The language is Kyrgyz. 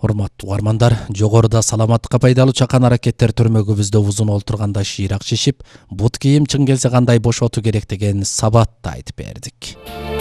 Урматтуу угармандар, жогоруда саламаттыкка пайдалуу чакан аракеттер төрмөгүбүздө узун олтурганда шыйрак шишип, бут кийим чың келсе кандай бошотуу керек деген сабатты айтып бердик.